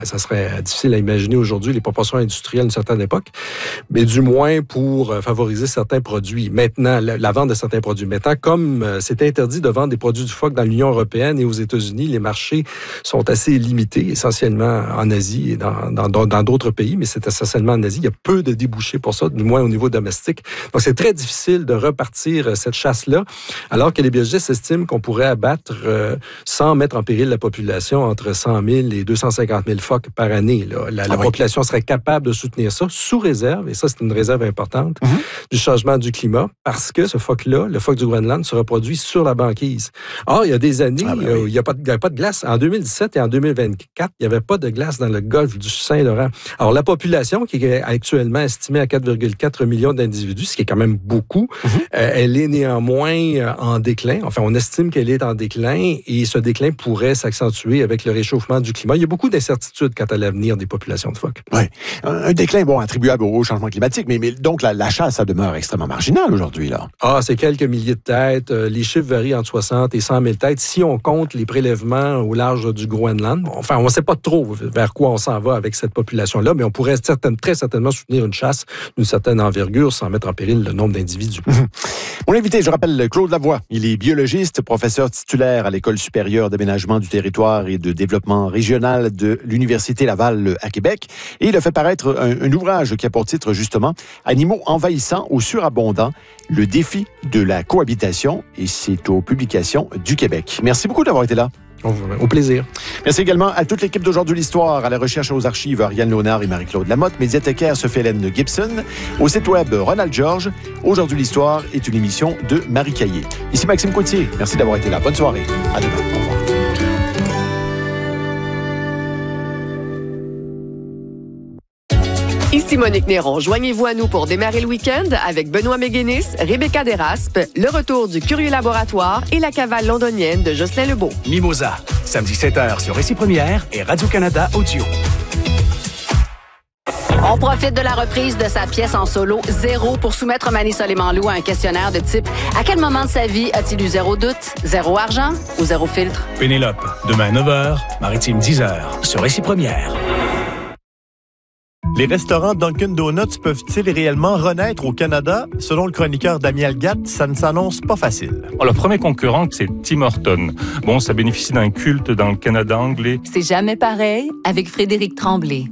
Ça serait difficile à imaginer aujourd'hui les proportions industrielles d'une certaine époque, mais du moins pour favoriser certains produits. Maintenant, la vente de certains produits. Maintenant, comme c'est interdit de vendre des produits du phoque dans l'Union européenne et aux États-Unis, les marchés sont assez limités, essentiellement en Asie et dans d'autres pays, mais c'est essentiellement en Asie. Il y a peu de débouchés pour ça, du moins au niveau domestique. Donc, c'est très difficile de repartir cette chasse-là, alors que les biologistes estiment qu'on pourrait abattre, sans mettre en péril la population, entre 100 000 et 250 000 phoques par année. La population serait capable de soutenir ça, sous réserve, et ça, c'est une réserve importante, du changement du climat, parce que ce phoque-là, le phoque du Groenland, se reproduit sur la banquise. Or, il y a des années, il n'y a pas de glace. En 2017 et en 2024, il n'y avait pas de glace dans le golfe du Saint-Laurent. Alors, la population, qui est actuellement estimée à 4,4 millions d'individus, ce qui est quand même beaucoup, elle est néanmoins en déclin. Enfin, on estime qu'elle est en déclin, et ce déclin pourrait s'accentuer avec le réchauffement du climat. Il y a beaucoup d'incertitudes quant à l'avenir des populations de phoques. Oui. Un déclin, attribuable au changement climatique, mais donc la chasse, ça demeure extrêmement marginal aujourd'hui, là. C'est quelques milliers de têtes. Les chiffres varient entre 60 et 100 000 têtes. Si on compte les prélèvements au large du Groenland, enfin, on ne sait pas trop vers quoi on s'en va avec cette population-là, mais on pourrait très certainement soutenir une chasse d'une certaine envergure sans mettre en péril le nombre d'individus. Mon invité, je rappelle, Claude Lavoie. Il est biologiste, professeur titulaire à l'École supérieure d'aménagement du territoire et de développement régional de l'Université Laval à Québec. Et il a fait paraître un ouvrage qui a pour titre, justement, « Animaux envahissants ou surabondants, le défi de la cohabitation ». Et c'est aux publications du Québec. Merci beaucoup d'avoir été là. Au plaisir. Merci également à toute l'équipe d'Aujourd'hui l'Histoire, à la recherche et aux archives, Ariane Léonard et Marie-Claude Lamotte, médiathécaire Sophie-Hélène Gibson, au site web Ronald Georges. Aujourd'hui l'Histoire est une émission de Marie Caillé. Ici Maxime Coutier. Merci d'avoir été là. Bonne soirée. À demain. Au revoir. Ici Monique Néron. Joignez-vous à nous pour démarrer le week-end avec Benoît Méguénis, Rebecca Desraspes, le retour du Curieux Laboratoire et la cavale londonienne de Jocelyn Lebeau. Mimosa, samedi 7h sur Récit Première et Radio-Canada Audio. On profite de la reprise de sa pièce en solo Zéro pour soumettre Mani Soleimanlou à un questionnaire de type « À quel moment de sa vie a-t-il eu zéro doute, zéro argent ou zéro filtre? » Pénélope, demain 9h, Maritime 10h sur Récit Première. Les restaurants Dunkin' Donuts peuvent-ils réellement renaître au Canada? Selon le chroniqueur Damiel Gatt, ça ne s'annonce pas facile. Le premier concurrent, c'est Tim Hortons. Ça bénéficie d'un culte dans le Canada anglais. C'est jamais pareil avec Frédéric Tremblay.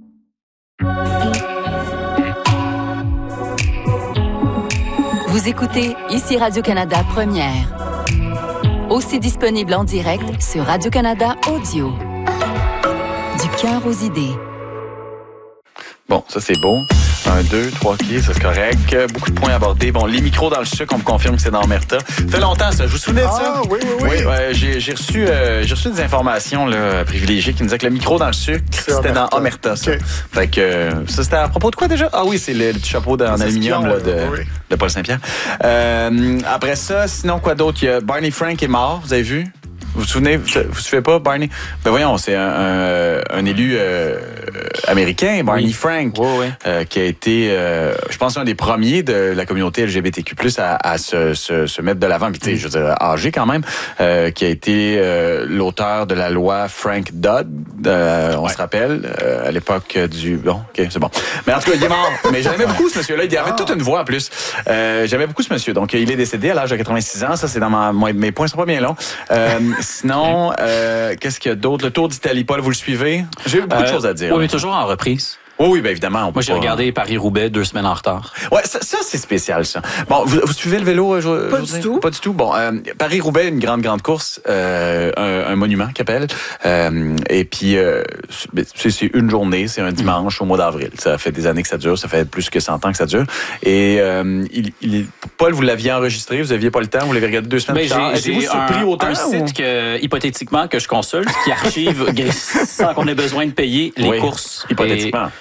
Vous écoutez ici Radio-Canada Première. Aussi disponible en direct sur Radio-Canada Audio. Du cœur aux idées. Bon, ça c'est beau. 1, 2, 3 pieds, ça c'est correct. Beaucoup de points abordés. Bon, les micros dans le sucre, on me confirme que c'est dans Omerta. Ça fait longtemps, ça. Je vous souvenez de ça? Oui. J'ai reçu des informations là, privilégiées qui me disaient que le micro dans le sucre, c'était dans Omerta, ça. Okay. Fait que ça, c'était à propos de quoi déjà? Ah oui, c'est le petit chapeau en aluminium là, de Paul Saint-Pierre. Après ça, sinon, quoi d'autre? Il y a Barney Frank est mort, vous avez vu? Vous vous souvenez? Vous suivez pas, Barney? Ben voyons, c'est un élu américain, Barney Frank, qui a été, je pense, un des premiers de la communauté LGBTQ+, à se mettre de l'avant. Puis, tu sais, je veux dire, âgé quand même, qui a été l'auteur de la loi Frank Dodd, on se rappelle, à l'époque du... Bon, OK, c'est bon. Mais en tout cas, il est mort. Mais j'aimais beaucoup ce monsieur-là. Il avait toute une voix en plus. J'aimais beaucoup ce monsieur. Donc, il est décédé à l'âge de 86 ans. Ça, c'est dans mes points sont pas bien longs. Sinon, qu'est-ce qu'il y a d'autre? Le Tour d'Italie, Paul, vous le suivez? J'ai eu beaucoup de choses à dire. Oui, mais toujours en reprise. Oui, bien évidemment. Moi, j'ai regardé Paris-Roubaix 2 semaines en retard. Ouais, ça c'est spécial, ça. Bon, vous suivez le vélo? Pas du tout. Pas du tout. Bon, Paris-Roubaix, une grande course, un monument qui appelle. Et puis, c'est une journée, c'est un dimanche au mois d'avril. Ça fait des années que ça dure, ça fait plus que 100 ans que ça dure. Et Paul, vous l'aviez enregistré, vous aviez pas le temps, vous l'avez regardé 2 semaines plus tard. J'ai un site hypothétiquement, que je consulte, qui archive sans qu'on ait besoin de payer les courses. Hypothétiquement.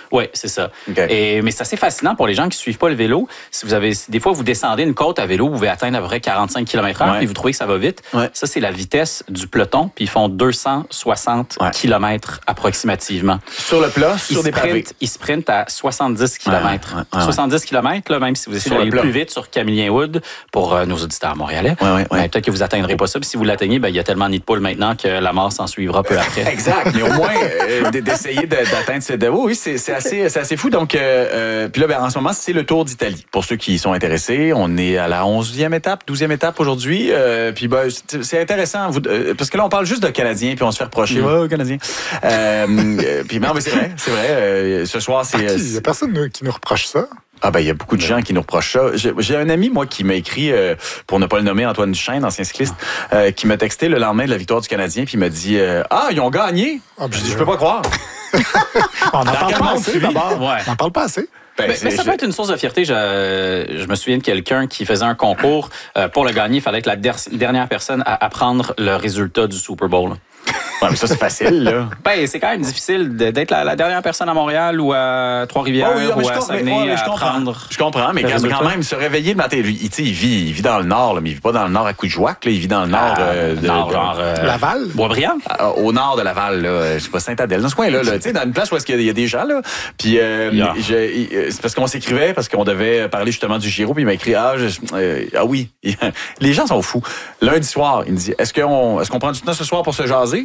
Oui, c'est ça. Okay. Mais c'est assez fascinant pour les gens qui ne suivent pas le vélo. Des fois, vous descendez une côte à vélo, vous pouvez atteindre à peu près 45 km/h, puis vous trouvez que ça va vite. Ouais. Ça, c'est la vitesse du peloton, puis ils font 260 km approximativement. Sur le plat, sur des pavés. Ils sprintent à 70 km. 70 km, là, même si vous essayez d'aller plus vite sur Camillien Wood, pour nos auditeurs montréalais, peut-être que vous n'atteindrez pas ça. Puis si vous l'atteignez, il y a tellement de nid de poule maintenant que la mort s'en suivra peu après. Exact. Mais au moins, d'essayer d'atteindre ce niveau, oui, c'est assez fou. Donc, puis là, en ce moment, c'est le Tour d'Italie. Pour ceux qui sont intéressés, on est à la 11e étape, 12e étape aujourd'hui. Puis c'est intéressant, parce que là, on parle juste de Canadiens, puis on se fait reprocher, Canadiens. Puis non, mais c'est vrai. Ce soir, c'est... Il n'y a personne qui nous reproche ça. Ah ben il y a beaucoup de gens qui nous reprochent ça. J'ai un ami, moi, qui m'a écrit, pour ne pas le nommer, Antoine Duchesne, ancien cycliste, qui m'a texté le lendemain de la victoire du Canadien, puis il m'a dit ils ont gagné! Je dis, je peux pas croire. On n'en parle pas assez, d'abord. Ouais. On n'en parle pas assez. Mais ça peut être une source de fierté. Je me souviens de quelqu'un qui faisait un concours. Pour le gagner, il fallait être la dernière personne à apprendre le résultat du Super Bowl. Ouais, mais ça, c'est facile, là. C'est quand même difficile d'être la dernière personne à Montréal ou à Trois-Rivières ou à Saguenay à apprendre. Je comprends, mais quand même, se réveiller le matin, lui, il vit dans le Nord, là, mais il vit pas dans le Nord à Coudjouac, là, il vit dans le Nord Laval? Boisbriand? Au nord de Laval, là, je sais pas, Saint-Adèle, dans ce coin-là, tu sais, dans une place où il y a des gens, là. Puis, c'est parce qu'on s'écrivait, parce qu'on devait parler justement du Giro, puis il m'a écrit, oui, les gens sont fous. Lundi soir, il me dit, est-ce qu'on prend du temps ce soir pour se jaser?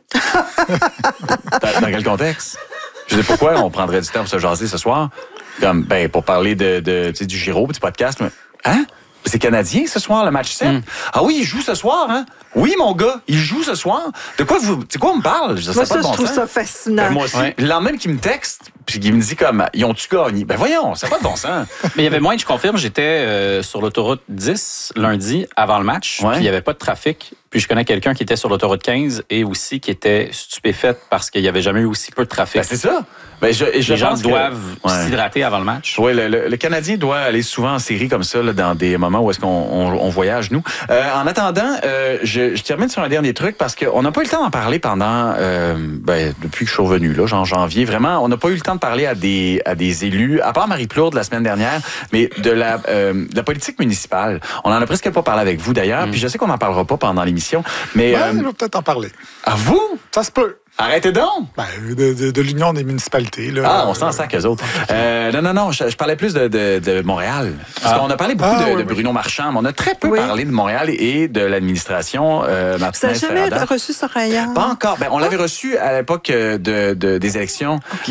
Dans quel contexte? Je sais pourquoi on prendrait du temps pour se jaser ce soir? Comme, pour parler du Giro, du podcast. Hein? C'est Canadien ce soir, le match 7? Ah oui, il joue ce soir, hein? Oui, mon gars, il joue ce soir. De quoi on me parle? Moi, je trouve ça fascinant. Moi aussi. Le lendemain qu'il me texte, puis qu'il me dit comme, ils ont-tu gagné? Voyons, ça n'a pas de bon sens. Mais il y avait moins, je confirme, j'étais sur l'autoroute 10 lundi avant le match, puis il n'y avait pas de trafic. Puis je connais quelqu'un qui était sur l'autoroute 15 et aussi qui était stupéfaite parce qu'il n'y avait jamais eu aussi peu de trafic. C'est ça. Les gens doivent s'hydrater avant le match. Oui, le Canadien doit aller souvent en série comme ça, là, dans des moments où est-ce qu'on voyage, nous. En attendant, je termine sur un dernier truc parce qu'on n'a pas eu le temps d'en parler pendant, depuis que je suis revenu, là, genre janvier. Vraiment, on n'a pas eu le temps de parler à des élus, à part Marie Plourde la semaine dernière, mais de la politique municipale. On en a presque pas parlé avec vous, d'ailleurs, puis je sais qu'on n'en parlera pas pendant l'émission, mais... on va peut-être en parler. À vous? Ça se peut. Arrêtez donc! De l'Union des municipalités. Là, on s'en sac eux autres. Non, je parlais plus de Montréal. Parce qu'on a parlé beaucoup de Bruno Marchand, mais on a très peu parlé de Montréal et de l'administration. Ça n'a jamais reçu Soraya? Pas encore. On l'avait reçu à l'époque des élections, puis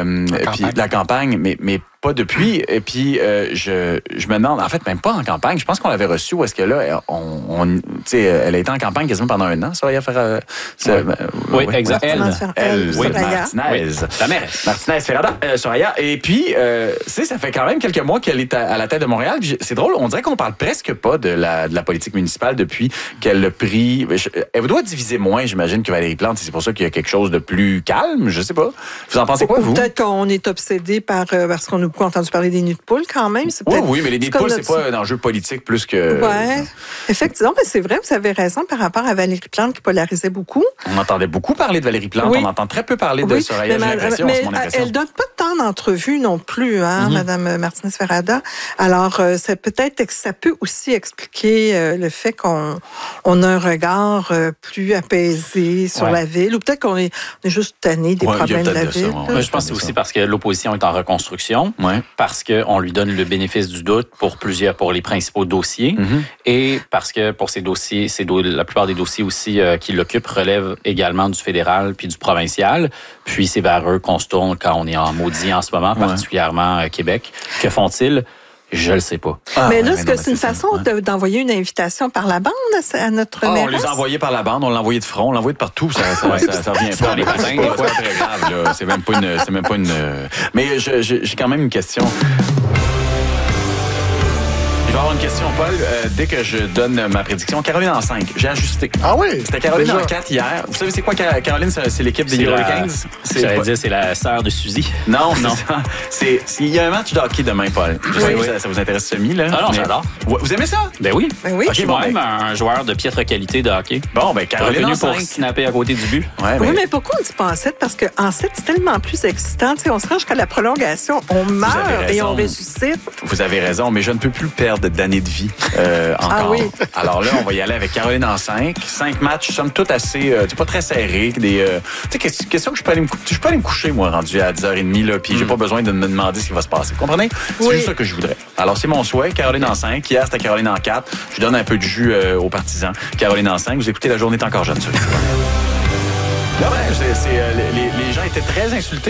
de la campagne, mais pas depuis. Et puis, je me demande, en fait, même pas en campagne. Je pense qu'on l'avait reçu où est-ce que là, elle a été en campagne quasiment pendant un an, Soraya Ferrada. Oui, exact. Martinez. La mairesse. Martinez Ferrada, Soraya. Et puis, ça fait quand même quelques mois qu'elle est à la tête de Montréal. Puis c'est drôle, on dirait qu'on parle presque pas de la politique municipale depuis qu'elle l'a pris. Elle doit diviser moins, j'imagine, que Valérie Plante. C'est pour ça qu'il y a quelque chose de plus calme. Je sais pas. Vous en pensez quoi, vous? Peut-être qu'on est obsédé parce qu'on a beaucoup entendu parler des nids de poules quand même. Oui, mais les nids de poules, c'est pas un enjeu politique plus que... Oui, effectivement. Mais c'est vrai, vous avez raison par rapport à Valérie Plante qui polarisait beaucoup. On entendait beaucoup parler de Valérie Plante. On entend très peu parler de Soraya, j'ai l'impression, c'est mon impression. Elle donne pas tant d'entrevues non plus, Mme Martinez-Ferrada. Alors, c'est peut-être que ça peut aussi expliquer le fait qu'on a un regard plus apaisé sur la ville, ou peut-être qu'on est juste tanné des problèmes de la ville. Je pense que c'est aussi parce que l'opposition est en reconstruction, parce qu'on lui donne le bénéfice du doute pour les principaux dossiers, et parce que pour ces dossiers, la plupart des dossiers aussi qui l'occupent relèvent également du fédéral puis du provincial. Puis c'est vers eux qu'on se tourne quand on est en maudit en ce moment, particulièrement Québec. Que font-ils? Je le sais pas. Mais là, est-ce que c'est une façon d'envoyer une invitation par la bande à notre mairesse? On les a envoyés par la bande, on l'a envoyé de front, on l'a envoyé de partout. Ça revient pas. C'est pas très grave, là. C'est même pas une... Mais j'ai quand même une question. vais avoir une question, Paul. Dès que je donne ma prédiction, Caroline en 5. J'ai ajusté. Ah oui? C'était Caroline en 4 hier. Vous savez, c'est quoi, Caroline? C'est l'équipe des Hurricanes? J'allais dire, c'est la sœur de Suzy. Non. Il y a un match de hockey demain, Paul. Je sais que ça vous intéresse semi, là. Ah non, j'adore. Vous aimez ça? Ben oui. Okay, je suis même un joueur de piètre qualité de hockey. Bon, ben Caroline en 5. Pour snapper à côté du but. Ouais, oui, mais pourquoi on dit pas en 7? Parce qu'en 7, c'est tellement plus excitant. T'sais, on se rend jusqu'à la prolongation, on meurt et on ressuscite. Vous avez raison, mais je ne peux plus perdre d'années de vie encore. Ah oui. Alors là, on va y aller avec Caroline en 5. 5 matchs, somme toute assez, pas très serrés. Question que je peux aller me coucher, moi, rendu à 10h30, là, puis j'ai pas besoin de me demander ce qui va se passer. Vous comprenez? C'est juste ça que je voudrais. Alors, c'est mon souhait. Caroline en 5. Hier, c'était Caroline en 4. Je donne un peu de jus aux partisans. Caroline en 5. Vous écoutez La Journée est encore jeune, sur les gens étaient très insultés.